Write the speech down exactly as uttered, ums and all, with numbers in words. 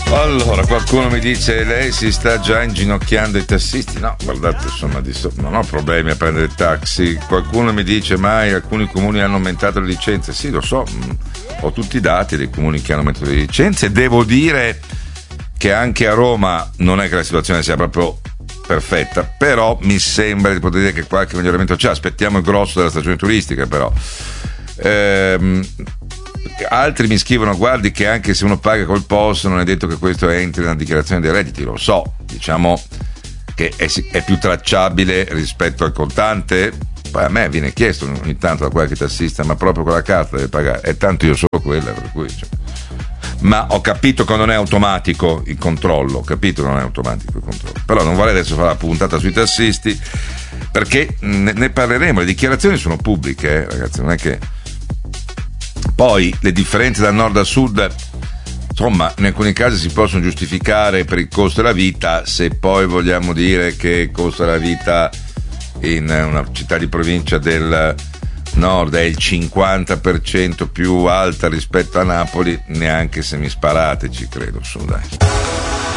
Allora, qualcuno mi dice lei si sta già inginocchiando i tassisti. No, guardate, insomma, di so- non ho problemi a prendere il taxi. Qualcuno mi dice mai alcuni comuni hanno aumentato le licenze. Sì, lo so, mh, ho tutti i dati dei comuni che hanno aumentato le licenze. Devo dire che anche a Roma non è che la situazione sia proprio perfetta, però mi sembra di poter dire che qualche miglioramento c'è. Aspettiamo il grosso della stagione turistica, però. Ehm, altri mi scrivono: guardi che anche se uno paga col P O S non è detto che questo entri nella dichiarazione dei redditi. Lo so, diciamo che è, è più tracciabile rispetto al contante. Poi a me viene chiesto ogni tanto da qualche tassista: ma proprio con la carta deve pagare? E tanto io solo quella, per cui cioè. Ma ho capito che non è automatico il controllo, ho capito che non è automatico il controllo, però non vorrei adesso fare la puntata sui tassisti, perché ne, ne parleremo. Le dichiarazioni sono pubbliche, eh, ragazzi, non è che poi le differenze da nord a sud, insomma, in alcuni casi si possono giustificare per il costo della vita. Se poi vogliamo dire che il costo della vita in una città di provincia del nord è il cinquanta per cento più alta rispetto a Napoli, neanche se mi sparate ci credo, su, dai.